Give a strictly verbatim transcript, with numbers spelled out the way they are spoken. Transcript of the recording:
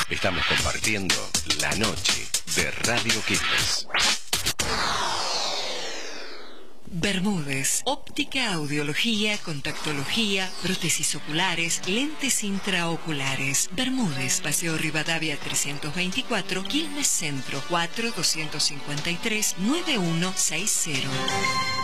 Estamos compartiendo la noche de Radio Quilmes. Bermúdez, óptica, audiología, contactología, prótesis oculares, lentes intraoculares. Bermúdez, Paseo Rivadavia trescientos veinticuatro, Quilmes Centro, cuatro dos cinco tres, nueve uno seis cero.